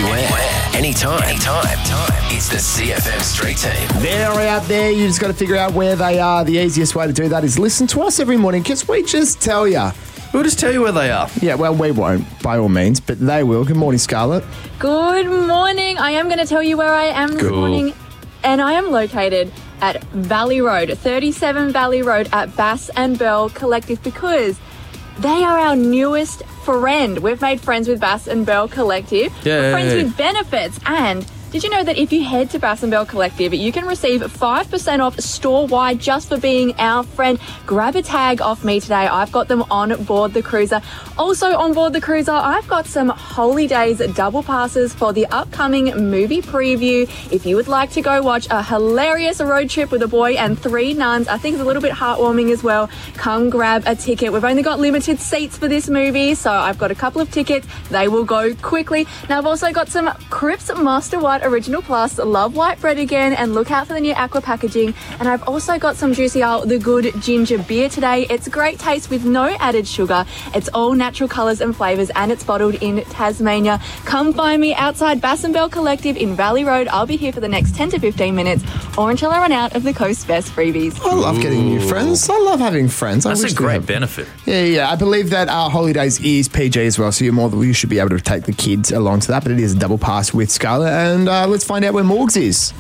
anywhere, anytime. It's the CFM Street Team. They're out there. You just got to figure out where they are. The easiest way to do that is listen to us every morning because we just tell you. We'll just tell you where they are. Yeah, well, we won't, by all means, but they will. Good morning, Scarlett. Good morning. I am going to tell you where I am this morning, and I am located at Valley Road, 37 Valley Road at Bass and Bell Collective, because they are our newest friend. We've made friends with Bass and Bell Collective. We're friends with benefits. And did you know that if you head to Bass and Bell Collective, you can receive 5% off store-wide just for being our friend? Grab a tag off me today. I've got them on board the cruiser. Also on board the cruiser, I've got some Holy Days double passes for the upcoming movie preview. If you would like to go watch a hilarious road trip with a boy and 3 nuns, I think it's a little bit heartwarming as well, come grab a ticket. We've only got limited seats for this movie, so I've got a couple of tickets. They will go quickly. Now, I've also got some Cripps Master White Original Plus, love white bread again, and look out for the new aqua packaging. And I've also got some Juicy Isle The Good Ginger Beer today. It's a great taste with no added sugar. It's all natural colours and flavours, and it's bottled in Tasmania. Come find me outside Bass and Bell Collective in Valley Road. I'll be here for the next 10 to 15 minutes, or until I run out of the Coast Best freebies. I love getting new friends. I love having friends. That's a great benefit. Yeah. I believe that Holidays is PG as well, so you should be able to take the kids along to that, but it is a double pass with Scarlett, and let's find out where Morgs is.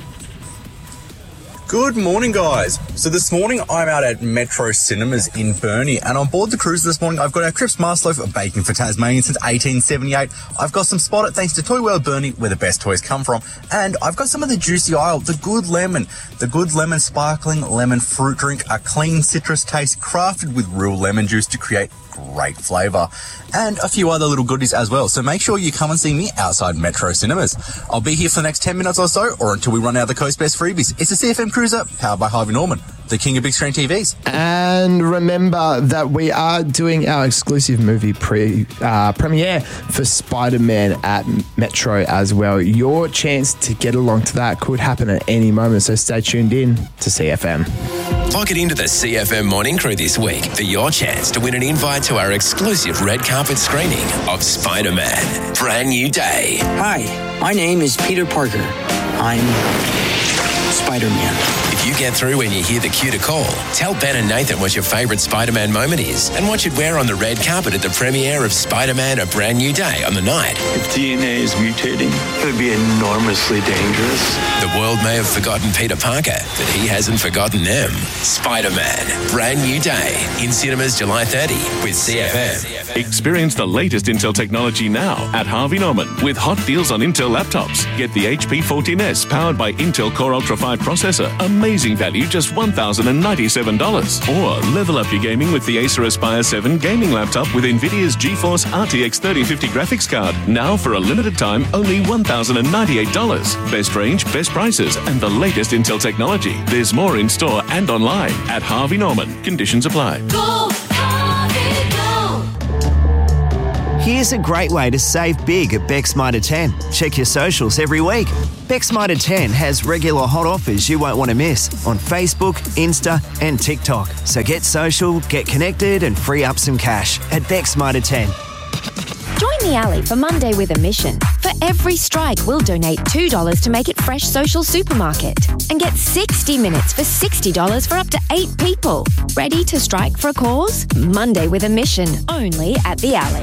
Good morning, guys. So this morning I'm out at Metro Cinemas in Burnie, and on board the cruise this morning I've got our Cripps Master Loaf of bacon for Tasmania since 1878. I've got some Spotted thanks to Toy World Burnie, where the best toys come from, and I've got some of the Juicy Isle, the Good Lemon sparkling lemon fruit drink, a clean citrus taste crafted with real lemon juice to create great flavour, and a few other little goodies as well. So make sure you come and see me outside Metro Cinemas. I'll be here for the next 10 minutes or so, or until we run out of the Coast Best freebies. It's a CFM Cruiser powered by Harvey Norman, the king of big screen TVs. And remember that we are doing our exclusive movie premiere for Spider-Man at Metro as well. Your chance to get along to that could happen at any moment, so stay tuned in to CFM. Lock it into the CFM Morning Crew this week for your chance to win an invite to our exclusive red carpet screening of Spider-Man, Brand New Day. Hi, my name is Peter Parker. I'm Spider-Man. If you get through when you hear the cue to call, tell Ben and Nathan what your favourite Spider-Man moment is and what you'd wear on the red carpet at the premiere of Spider-Man, A Brand New Day on the night. If DNA is mutating, it would be enormously dangerous. The world may have forgotten Peter Parker, but he hasn't forgotten them. Spider-Man, Brand New Day, in cinemas July 30 with CFM. Experience the latest Intel technology now at Harvey Norman with hot deals on Intel laptops. Get the HP 14S powered by Intel Core Ultra 5 processor. Amazing value, just $1,097. Or level up your gaming with the Acer Aspire 7 gaming laptop with NVIDIA's GeForce RTX 3050 graphics card. Now for a limited time, only $1,098. Best range, best prices, and the latest Intel technology. There's more in store and online at Harvey Norman. Conditions apply. Go, Harvey, go. Here's a great way to save big at Beck's Mitre 10. Check your socials every week. Beck's Mitre 10 has regular hot offers you won't want to miss on Facebook, Insta and TikTok. So get social, get connected and free up some cash at Beck's Mitre 10. Join the Alley for Monday with a mission. For every strike, we'll donate $2 to Make It Fresh Social Supermarket. And get 60 minutes for $60 for up to 8 people. Ready to strike for a cause? Monday with a mission, only at the Alley.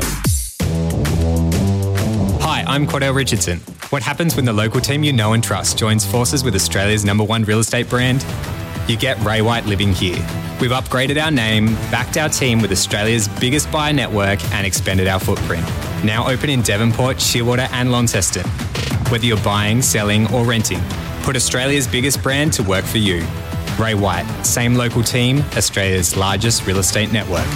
Hi, I'm Cordell Richardson. What happens when the local team you know and trust joins forces with Australia's #1 real estate brand? You get Ray White living here. We've upgraded our name, backed our team with Australia's biggest buyer network and expanded our footprint. Now open in Devonport, Shearwater and Launceston. Whether you're buying, selling or renting, put Australia's biggest brand to work for you. Ray White, same local team, Australia's largest real estate network.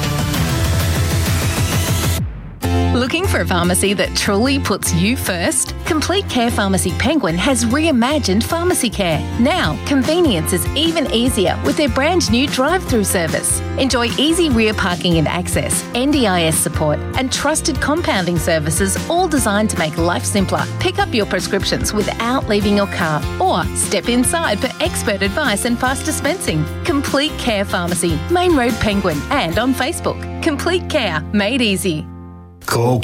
Looking for a pharmacy that truly puts you first? Complete Care Pharmacy Penguin has reimagined pharmacy care. Now, convenience is even easier with their brand new drive-through service. Enjoy easy rear parking and access, NDIS support, and trusted compounding services, all designed to make life simpler. Pick up your prescriptions without leaving your car, or step inside for expert advice and fast dispensing. Complete Care Pharmacy, Main Road Penguin, and on Facebook. Complete Care, made easy. Call